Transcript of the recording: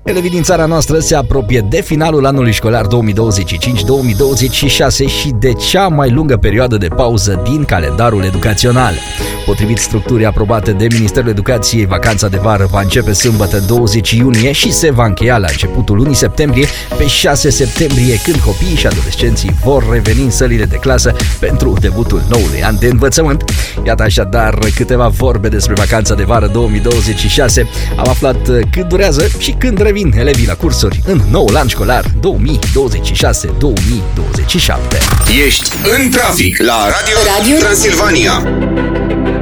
Elevii din țara noastră se apropie de finalul anului școlar 2025-2026 și de cea mai lungă perioadă de pauză din calendarul educațional. Potrivit structurii aprobate de Ministerul Educației, vacanța de vară va începe sâmbătă 20 iunie și se va încheia la începutul lunii septembrie, pe 6 septembrie, când copiii și adolescenții vor reveni în sălile de clasă pentru debutul noului an de învățământ. Iată așadar câteva vorbe despre vacanța de vară 2026. Am aflat cât durează și când revin elevii la cursuri în noul an școlar 2026-2027. Ești în trafic la Radio Transilvania.